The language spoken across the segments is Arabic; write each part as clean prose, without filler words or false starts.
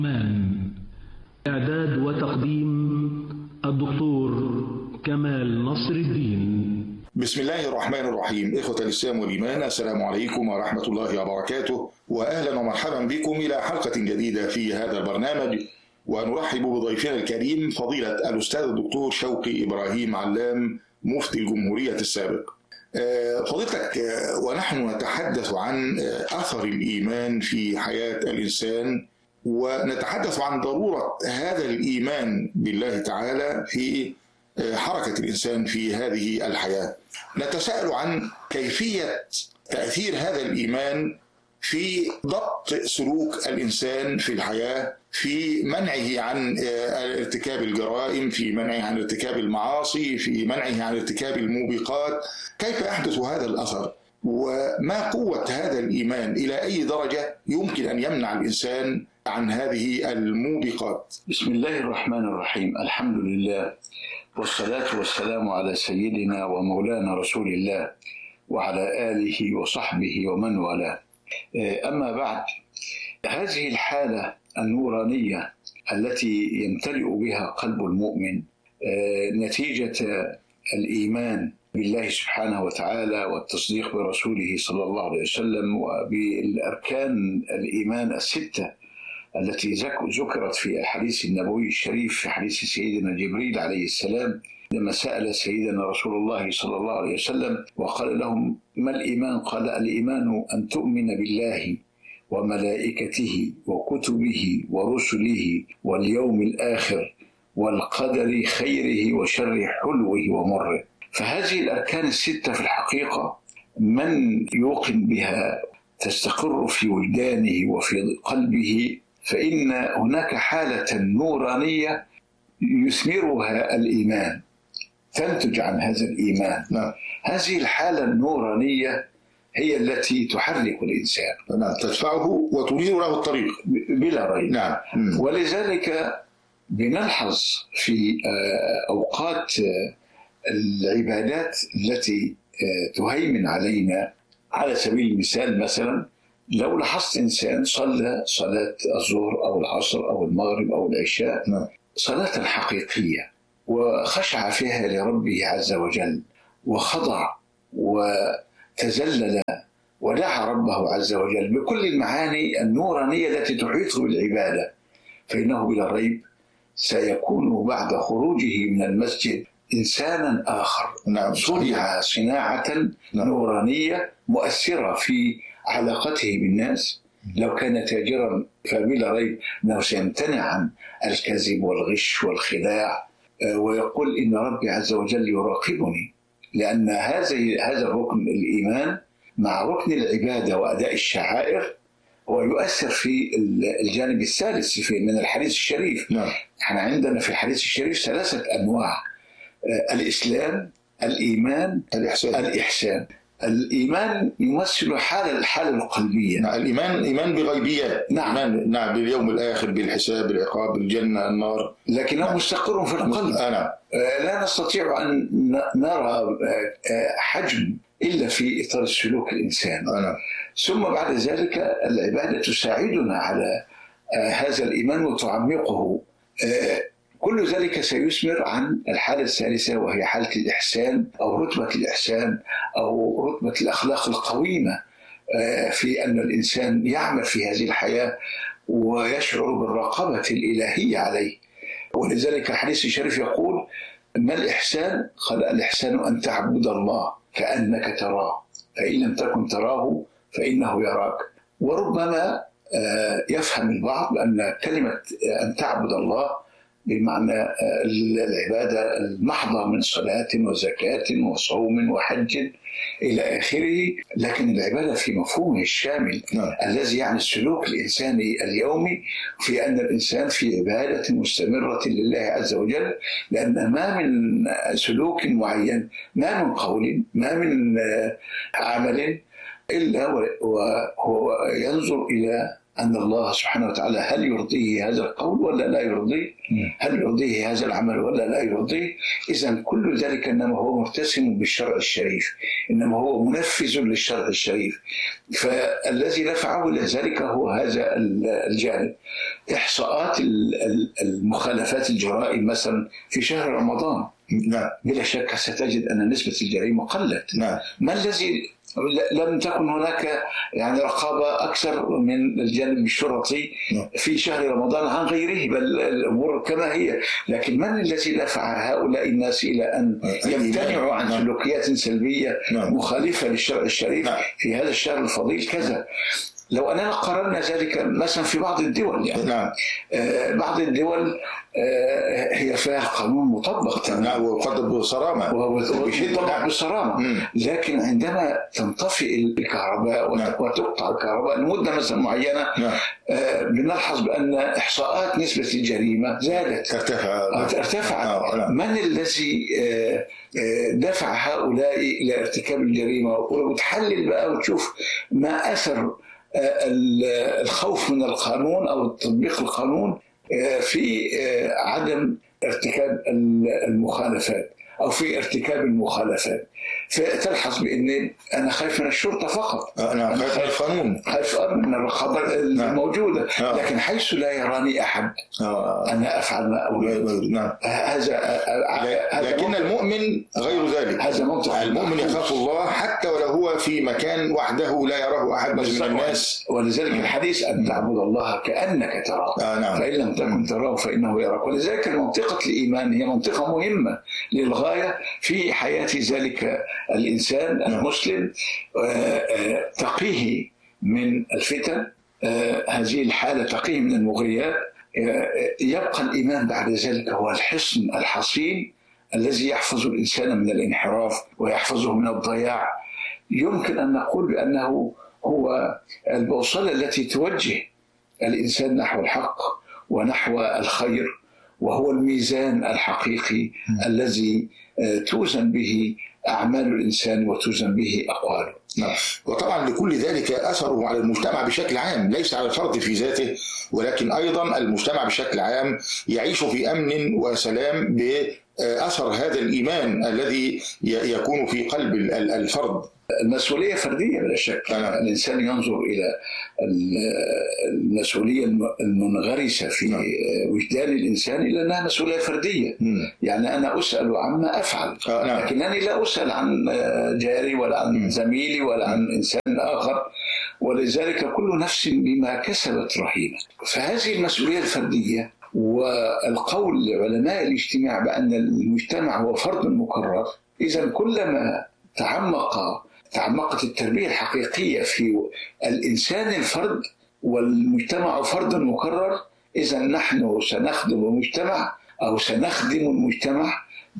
إعداد وتقديم الدكتور كمال نصر الدين. بسم الله الرحمن الرحيم. إخوة الإسلام والإيمان، السلام عليكم ورحمة الله وبركاته، وأهلا ومرحبا بكم إلى حلقة جديدة في هذا البرنامج، ونرحب بضيفنا الكريم فضيلة الأستاذ الدكتور شوقي إبراهيم علام، مفتي الجمهورية السابق. فضيلتك، ونحن نتحدث عن أثر الإيمان في حياة الإنسان، ونتحدث عن ضرورة هذا الإيمان بالله تعالى في حركة الإنسان في هذه الحياة، نتساءل عن كيفية تأثير هذا الإيمان في ضبط سلوك الإنسان في الحياة، في منعه عن ارتكاب الجرائم، في منعه عن ارتكاب المعاصي، في منعه عن ارتكاب الموبقات. كيف يحدث هذا الأثر؟ وما قوة هذا الإيمان؟ إلى أي درجة يمكن أن يمنع الإنسان عن هذه الموبقات؟ بسم الله الرحمن الرحيم. الحمد لله، والصلاة والسلام على سيدنا ومولانا رسول الله وعلى آله وصحبه ومن والاه. أما بعد، هذه الحالة النورانية التي يمتلئ بها قلب المؤمن نتيجة الإيمان بالله سبحانه وتعالى والتصديق برسوله صلى الله عليه وسلم وبالأركان الإيمان الستة التي ذكرت في الحديث النبوي الشريف، في حديث سيدنا جبريل عليه السلام لما سأل سيدنا رسول الله صلى الله عليه وسلم وقال لهم: ما الإيمان؟ قال: الإيمان أن تؤمن بالله وملائكته وكتبه ورسله واليوم الآخر والقدر خيره وشره حلوه ومره. فهذه الأركان الستة في الحقيقة من يوقن بها تستقر في وجدانه وفي قلبه، فإن هناك حالة نورانية يثمرها الإيمان، تنتج عن هذا الإيمان. هذه الحالة النورانية هي التي تحرك الإنسان، تدفعه وتنير له الطريق بلا ريب. ولذلك بنلحظ في أوقات العبادات التي تهيمن علينا، على سبيل المثال مثلا لو لاحظت إنسان صلى صلاة الظهر أو العصر أو المغرب أو العشاء صلاة حقيقية وخشع فيها لربه عز وجل وخضع وتذلل ودعا ربه عز وجل بكل المعاني النورانية التي تحيط بالعبادة، فإنه بلا ريب سيكون بعد خروجه من المسجد إنسانا آخر صنع صناعة نورانية مؤثرة في علاقته بالناس. لو كان تاجرا فبلا ريب أنه سيمتنع عن الكذب والغش والخداع، ويقول إن ربي عز وجل يراقبني، لأن هذا الركن الإيمان مع ركن العبادة وأداء الشعائر هو يؤثر في الجانب الثالث من الحديث الشريف. احنا عندنا في الحديث الشريف 3 أنواع: الإسلام، الإيمان، الإحسان. الإيمان يمثل الحالة القلبية. الإيمان إيمان بغيبيات. إيمان باليوم الآخر، بالحساب، بالعقاب، بالجنة، النار، لكنه مستقر في القلب. لا نستطيع أن نرى حجم إلا في إطار السلوك الإنسان. ثم بعد ذلك العبادة تساعدنا على هذا الإيمان وتعمقه. كل ذلك سيثمر عن الحالة الثالثة، وهي حالة الإحسان أو رتبة الإحسان أو رتبة الأخلاق القويمة، في أن الإنسان يعمل في هذه الحياة ويشعر بالرقابة الإلهية عليه. ولذلك الحديث الشريف يقول: ما الإحسان؟ قال: الإحسان أن تعبد الله كأنك تراه، فإن لم تكن تراه فإنه يراك. وربما يفهم البعض أن كلمة أن تعبد الله بمعنى العبادة المحضة من صلاة وزكاة وصوم وحج إلى آخره، لكن العبادة في مفهومه الشامل الذي يعني السلوك الإنساني اليومي، في أن الإنسان في عبادة مستمرة لله عز وجل، لأن ما من سلوك معين، ما من قول، ما من عمل إلا وهو ينظر إلى أن الله سبحانه وتعالى هل يرضيه هذا القول ولا لا يرضيه، هل يرضيه هذا العمل ولا لا يرضيه. إذن كل ذلك إنما هو مرتسم بالشرع الشريف، إنما هو منفذ للشرع الشريف. فالذي دفعه إلى ذلك هو هذا الجانب. إحصاءات المخالفات الجرائم مثلا في شهر رمضان، نعم بلا شك ستجد أن نسبة الجريمة قلت. نعم. ما الذي لم تكن هناك يعني رقابة أكثر من الجانب الشرطي في شهر رمضان عن غيره، بل الأمور كما هي. لكن من الذي دفع هؤلاء الناس إلى أن يمتنعوا عن سلوكيات سلبية مخالفة للشرع الشريف في هذا الشهر الفضيل كذا؟ لو أننا قررنا ذلك مثلا في بعض الدول، يعني بعض الدول هي فيها قانون مطبق ويقدر بصرامة ويطبق بصرامة، لكن عندما تنطفئ الكهرباء وتقطع الكهرباء لمدة مثلا معينة بنلحظ بأن إحصاءات نسبة الجريمة زادت ارتفعت. من الذي دفع هؤلاء إلى ارتكاب الجريمة؟ وتحلل بقى وتشوف ما أثر الخوف من القانون أو تطبيق القانون في عدم ارتكاب المخالفات أو في ارتكاب المخالفات. فتلحظ بأن أنا خايف من الشرطة فقط، أنا خايف من القانون، خايف من الرقابة الموجودة، لكن حيث لا يراني أحد أنا أفعل ما أريد. لكن المؤمن غير ذلك. هذا منطق. المؤمن يخاف الله حتى ولو هو في مكان وحده لا يراه أحد من الناس. ولذلك الحديث أن تعبد الله كأنك تراه فإن لم تكن تراه فإنه يراك. ولذلك منطقة الإيمان هي منطقة مهمة للغاية في حياة ذلك الإنسان المسلم، تقيه من الفتن، هذه الحالة تقيه من المغريات. يبقى الإيمان بعد ذلك هو الحصن الحصين الذي يحفظ الإنسان من الانحراف ويحفظه من الضياع. يمكن أن نقول بأنه هو البوصلة التي توجه الإنسان نحو الحق ونحو الخير، وهو الميزان الحقيقي الذي توزن به أعمال الإنسان وتوزن به أقواله. وطبعا لكل ذلك أثره على المجتمع بشكل عام، ليس على الفرد في ذاته، ولكن أيضا المجتمع بشكل عام يعيش في أمن وسلام بأثر هذا الإيمان الذي يكون في قلب الفرد. المسؤولية فردية بلا شك. الإنسان ينظر إلى المسؤولية المنغرسة في وجدان الإنسان إلى أنها مسؤولية فردية. يعني أنا أسأل عما أفعل، لكنني لا أسأل عن جاري ولا عن زميلي ولا عن إنسان آخر، ولذلك كل نفس بما كسبت رهينة. فهذه المسؤولية الفردية، والقول لعلماء الاجتماع بأن المجتمع هو فرد مكرر، إذا كلما تعمقت التربية الحقيقية في الإنسان الفرد والمجتمع فرد مكرر، إذا نحن سنخدم المجتمع أو سنخدم المجتمع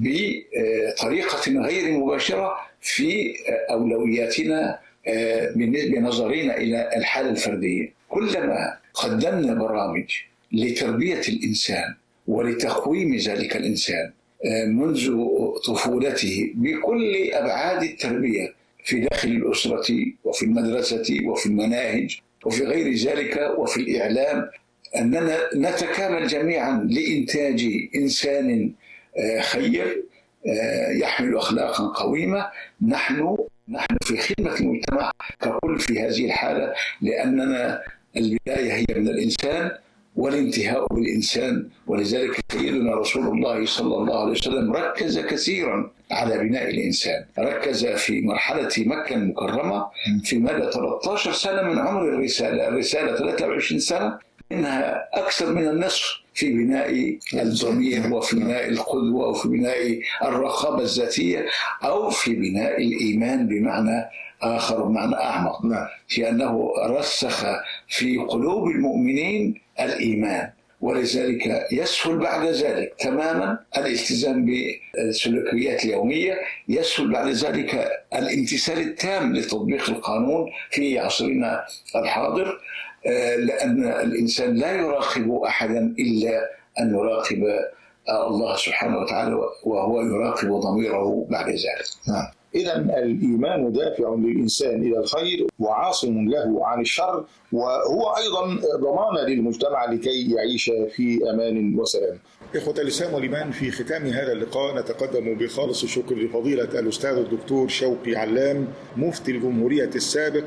بطريقة غير مباشرة في أولوياتنا بنظرنا إلى الحالة الفردية. كلما قدمنا برامج لتربية الإنسان ولتقويم ذلك الإنسان منذ طفولته بكل أبعاد التربية في داخل الأسرة وفي المدرسة وفي المناهج وفي غير ذلك وفي الإعلام، أننا نتكامل جميعا لإنتاج إنسان خير يحمل أخلاقا قويمة. نحن في خدمة المجتمع ككل في هذه الحالة، لأننا البداية هي من الإنسان والانتهاء بالإنسان. ولذلك سيدنا رسول الله صلى الله عليه وسلم ركز كثيرا على بناء الإنسان. ركز في مرحلة مكة المكرمة في مدى 13 سنة من عمر الرسالة 23 سنة، منها أكثر من النصف في بناء الضمير وفي بناء القدوة وفي بناء الرقابة الذاتية أو في بناء الإيمان بمعنى آخر ومعنى أعمق، في أنه رسخ في قلوب المؤمنين الإيمان. ولذلك يسهل بعد ذلك تماما الالتزام بالسلوكيات اليومية، يسهل بعد ذلك الامتثال التام لتطبيق القانون في عصرنا الحاضر، لأن الإنسان لا يراقب أحدا إلا أن يراقب الله سبحانه وتعالى، وهو يراقب ضميره بعد ذلك. إذا الإيمان دافع للإنسان إلى الخير وعاصم له عن الشر، وهو أيضا ضمان للمجتمع لكي يعيش في أمان وسلام. إخوة الإسلام والإيمان، في ختام هذا اللقاء نتقدم بخالص الشكر لفضيلة الأستاذ الدكتور شوقي علام مفتي الجمهورية السابق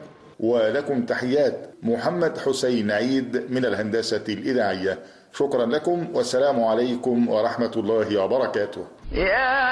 ولكم تحيات محمد حسين عيد من الهندسة الإذاعية. شكرا لكم والسلام عليكم ورحمة الله وبركاته.